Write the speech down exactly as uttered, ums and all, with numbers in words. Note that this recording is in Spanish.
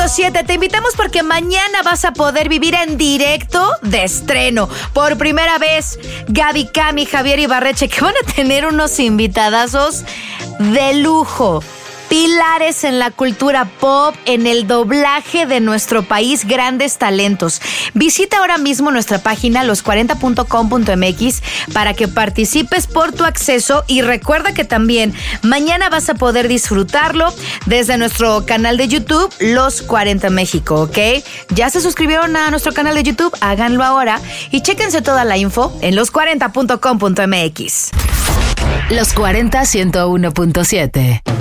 punto siete. Te invitamos porque mañana vas a poder vivir en directo de estreno. Por primera vez, Gaby Cami, Javier Ibarreche, que van a tener unos invitadazos de lujo. Pilares en la cultura pop, en el doblaje de nuestro país, grandes talentos. Visita ahora mismo nuestra página los cuarenta punto com punto m x para que participes por tu acceso y recuerda que también mañana vas a poder disfrutarlo desde nuestro canal de YouTube, Los cuarenta México, ¿ok? ¿Ya se suscribieron a nuestro canal de YouTube? Háganlo ahora y chéquense toda la info en los cuarenta punto com punto m x. Los cuarenta, ciento uno punto siete.